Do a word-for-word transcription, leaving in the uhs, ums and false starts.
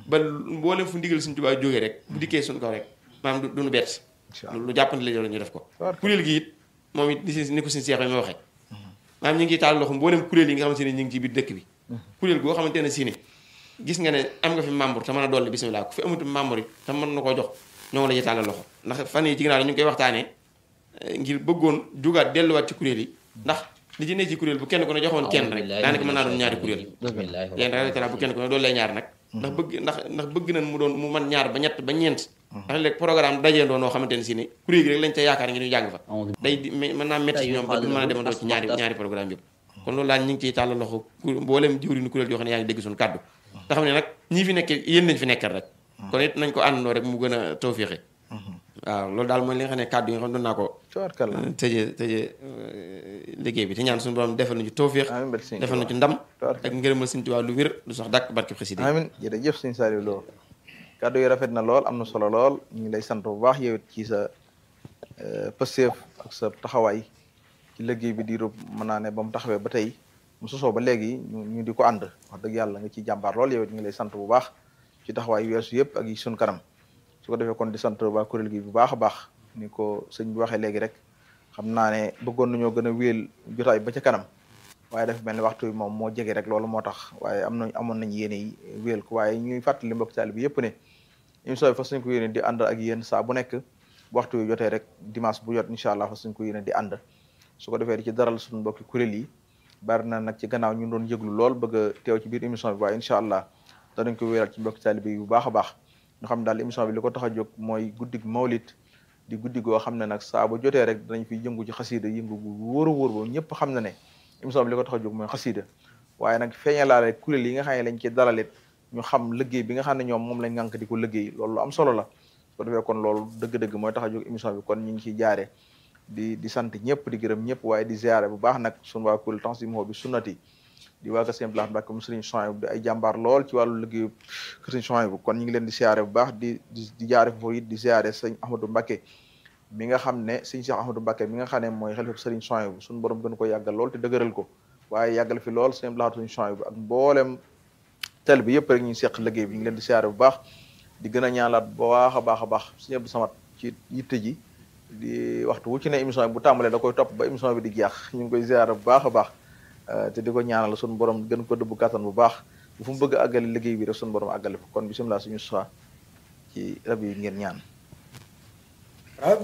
ba mboolem fu ndigal Sëñ Tuubaa jógee rek bu dikkee suñu kaw rek maanaam du duñu bett lu jàppandi la ñu def ko kuréel gi it moom it ni ni ko suñu seex yi ma waxee maanaam ñu ngi taal loxo mboolem kuréel yi nga xamante ne ñu ngi ci biir dëkk bi kuréel goo xamante ne si ne gis nga ne am nga fi membre te mën a dolli bisimilah ku fi amutu membre yi te mën na koo jox ñoo ngi la ci tàllal loxo ndax fan yi ci ginnaaw ñu ngi koy waxtaanee ngir bëggoon jugaat delluwaat ci kuréel yi ndax li ci ne ci kuréel bu kenn ku ne joxoon kenn rek daanaka mën naa doon ñaari kuréel yéen rek bu kenn ku ne doon lay ñaar nag ndax bëgg ndax ndax bëgg nañ mu doon mu man ñaar ba ñett ba ñeent ndax léegi programme dajee doon noo xamante ne si ne kuréel gi rek lañ ca yaakaar ngir ñu jàng fa day mën naa métti ñoom ba du mën a demandoo ci ñaari ñaari programme yëpp kon loolu daal ñu ngi ciy tàllal loxo mboolem jëwriñu kuréel yoo xam ne yaa ngi dégg suñu kàddu te xam ne nag ñii fi nekk yéen nañ fi nekkal rek kon it nañ ko àndandoo rek mu gën a tawféexe waaw loolu daal mooy li nga xam ne kàddu yi nga xam ne doon naa ko tëjee tëjee liggéey bi te ñaan suñu borom defal nañu tawféex defal nañu ci ndam ak ngërëmal Sëñ Tuubaa lu wér lu sax dàkk barke xasida amiin jërëjëf Sëñ Saliou Lo kàddu yi rafet na lool am na solo lool ñu ngi lay sant bu baax yow it ci sa pësteef ak sa taxawaay ci liggéey bi diiru mën naa ne ba mu taxawee ba tey mu sosoo ba léegi ñu di ko ànd wax dëgg yàlla nga ciy jàmbaar lool yow it ñu ngi lay sant bu baax ci taxawaay weesu yëpp ak yi suñ kanam su ko defee kon di sant waa kuréel gi bu baax a baax ni ko sëñ bi waxee léegi rek xam naa ne bëggoon nañoo gën a wéel jotaay ba ca kanam waaye dafa mel ni waxtu bi moom moo jege rek loolu moo tax waaye am nañ amoon nañ yéene yi wéel ko waaye ñuy fàttali mbokk taali bi yëpp ne émission bi fas nañ ko yéene di ànd ak yéen saa bu nekk waxtu yu jotee rek dimanche bu jot incha allah fas nañ ko yéene di ànd su ko defee di ci daral suñu mbokki kuréel yi bari na nag ci gannaaw ñu doon yëglu lool bëgg a teew ci biir émission bi waaye incha allah danañ ko wéeral ci mbokki taali bi bu baax a baax ñu xam daal émission bi li ko tax a jóg mooy guddig mawlit di guddi goo xam ne nag saa bu jotee rek danañ fi yëngu ci xasiida yëngu gu wóor a wóor ba ñëpp xam na ne émission bi li ko tax a jóg mooy xasiida waaye nag feeñalaale kuréel yi nga xam ne lañ ci dalalit ñu xam liggéey bi nga xam ne ñoom moom lañ ngànk di ko liggéey loolu lu am solo la su ko defee kon loolu dëgg-dëgg mooy tax a jóg émission bi kon ñu ngi ciy jaare di di sant ñëpp di gërëm ñëpp waaye di ziare bu baax nag suñu waa kuréel Tanzimou bi sunnati di waa kër Sëñ Blaat Mbàkke mu Sëriñ Souhaïbou di ay jàmbaar lool ci wàllu liggéeyu kër Sëriñ Souhaïbou kon ñu ngi leen di ziare bu baax di di di jaare foofu it di ziare sëñ Ahmadou Mbàkke mi nga xam ne sëñ Cheikh Ahmadou Mbàkke mi nga xam ne mooy xalifa Sëriñ Souhaïbou suñu borom gën ko yàggal lool te dëgëral ko waaye yàggal fi lool Sëñ Blaat Sëriñ Souhaïbou ak mboolem tel bi yëpp rek ñu seq liggéey bi ñu ngi leen di ziare bu baax di gën a ñaanalaat bu baax a baax a baax Sëñ Abdou Samad ci yitte ji di waxtu wu ci ne émission bi bu tàmbalee da koy topp ba émission bi di jeex ñu ngi koy ziare bu baax a baax te di ko ñaanal suñu borom gën ko dëbbu kattan bu baax bu fu mu bëgg a àggale liggéey bi rek suñu borom àggale ko kon bisimilah suñu soir ci rab yi ngeen ñaan